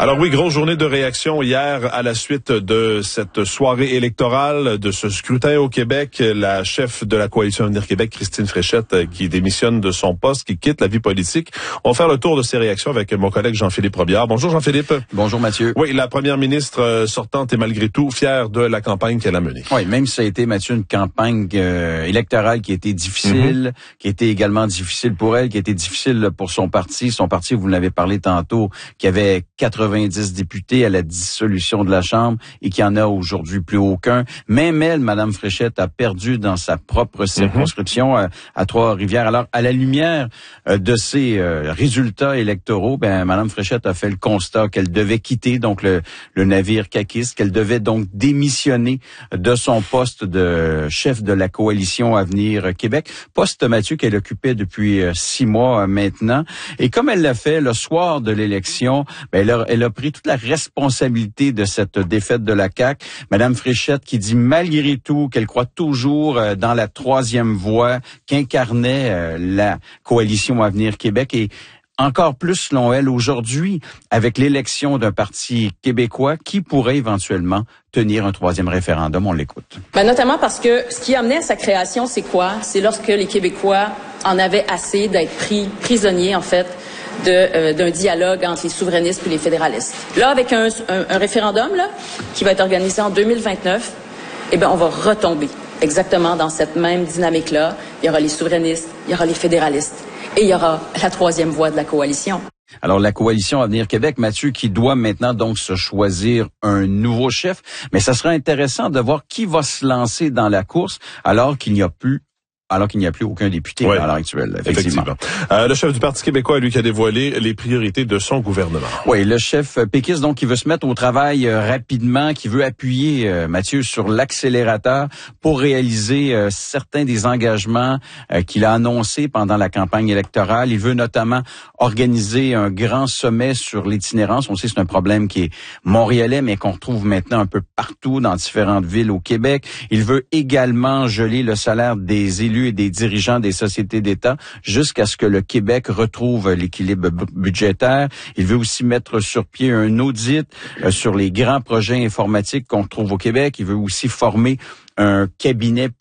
Alors oui, grosse journée de réaction hier à la suite de cette soirée électorale, de ce scrutin au Québec. La chef de la Coalition Avenir Québec, Christine Fréchette, qui démissionne de son poste, qui quitte la vie politique. On va faire le tour de ces réactions avec mon collègue Jean-Philippe Robillard. Bonjour Jean-Philippe. Bonjour Mathieu. Oui, la première ministre sortante est malgré tout fière de la campagne qu'elle a menée. Oui, même si ça a été, Mathieu, une campagne électorale qui a été difficile, qui a été également difficile pour elle, qui a été difficile pour son parti. Son parti, vous l'avez parlé tantôt, qui avait 90 députés à la dissolution de la Chambre et qui en a aujourd'hui plus aucun. Même elle, Mme Fréchette, a perdu dans sa propre circonscription à Trois-Rivières. Alors, à la lumière de ces résultats électoraux, Mme Fréchette a fait le constat qu'elle devait quitter donc le navire caquiste, qu'elle devait donc démissionner de son poste de chef de la Coalition Avenir Québec, poste, Mathieu, qu'elle occupait depuis 6 mois maintenant. Et comme elle l'a fait le soir de l'élection, elle a pris toute la responsabilité de cette défaite de la CAQ. Madame Fréchette qui dit malgré tout qu'elle croit toujours dans la troisième voie qu'incarnait la Coalition Avenir Québec et encore plus, selon elle, aujourd'hui, avec l'élection d'un parti québécois qui pourrait éventuellement tenir un troisième référendum. On l'écoute. Notamment parce que ce qui a amené à sa création, c'est quoi? C'est lorsque les Québécois en avaient assez d'être pris prisonniers, en fait, d'un dialogue entre les souverainistes et les fédéralistes. Là, avec un référendum là, qui va être organisé en 2029, on va retomber exactement dans cette même dynamique-là. Il y aura les souverainistes, il y aura les fédéralistes et il y aura la troisième voie de la coalition. Alors, la Coalition Avenir Québec, Mathieu, qui doit maintenant donc se choisir un nouveau chef, mais ça sera intéressant de voir qui va se lancer dans la course alors qu'il n'y a plus aucun député à l'heure actuelle, effectivement. Le chef du Parti québécois, lui, qui a dévoilé les priorités de son gouvernement. Oui, le chef péquiste, donc, qui veut se mettre au travail rapidement, qui veut appuyer, Mathieu, sur l'accélérateur pour réaliser certains des engagements qu'il a annoncés pendant la campagne électorale. Il veut notamment organiser un grand sommet sur l'itinérance. On sait que c'est un problème qui est montréalais, mais qu'on retrouve maintenant un peu partout dans différentes villes au Québec. Il veut également geler le salaire des élus et des dirigeants des sociétés d'État jusqu'à ce que le Québec retrouve l'équilibre budgétaire. Il veut aussi mettre sur pied un audit sur les grands projets informatiques qu'on retrouve au Québec. Il veut aussi former un cabinet